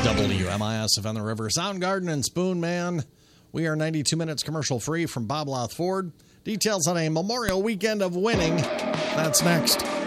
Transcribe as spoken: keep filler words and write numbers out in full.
W M I S of the River, Soundgarden and Spoon Man. We are ninety-two minutes commercial free from Bob Loth Ford. Details on a Memorial Weekend of winning. That's next.